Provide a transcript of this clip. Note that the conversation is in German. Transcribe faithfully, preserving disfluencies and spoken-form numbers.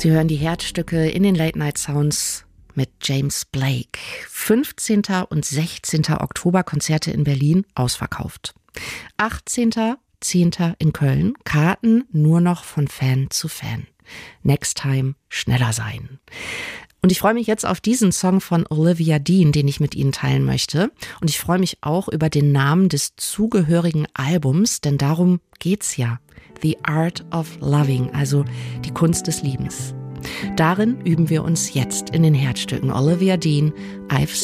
Sie hören die Herzstücke in den Late Night Sounds mit James Blake. fünfzehnten und sechzehnten Oktober Konzerte in Berlin ausverkauft. achtzehnten zehnten in Köln, Karten nur noch von Fan zu Fan. Next Time schneller sein. Und ich freue mich jetzt auf diesen Song von Olivia Dean, den ich mit Ihnen teilen möchte. Und ich freue mich auch über den Namen des zugehörigen Albums, denn darum geht's ja. The Art of Loving, also die Kunst des Liebens. Darin üben wir uns jetzt in den Herzstücken. Olivia Dean, I've